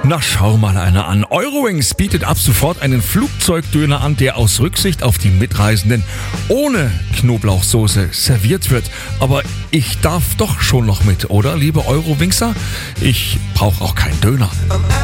Na, schau mal einer an. Eurowings bietet ab sofort einen Flugzeugdöner an, der aus Rücksicht auf die Mitreisenden ohne Knoblauchsoße serviert wird. Aber ich darf doch schon noch mit, oder, liebe Eurowingser? Ich brauche auch keinen Döner.